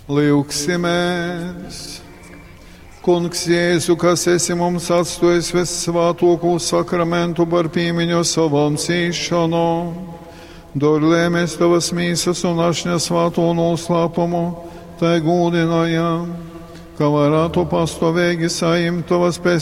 Lūksimies! Kungs Jēzu, kas esi mums atstājis visvētāko sakramentu par pīmiņu savam cīšanu, dod, lai mēs tavas mīsas un ašņas svāto noslēpumu, tai gūdinājām, ka varētu pastāvīgi sajimt tavas pēc